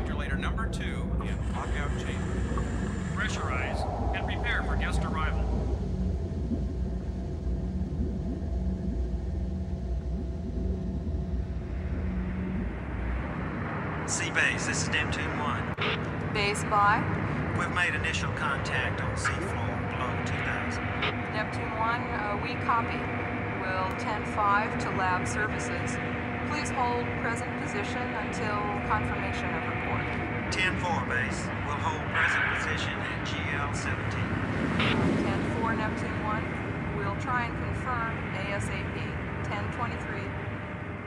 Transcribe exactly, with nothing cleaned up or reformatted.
Ejector number two in lockout chamber. Pressurize and prepare for guest arrival. C-Base, this is Neptune one. Base by? We've made initial contact on seafloor below two thousand. Neptune one, uh, we copy. We'll ten five to lab services. Please hold present position until confirmation of report. ten four, base. We'll hold present position at G L seventeen. ten four, Neptune one. We'll try and confirm ASAP. ten twenty-three.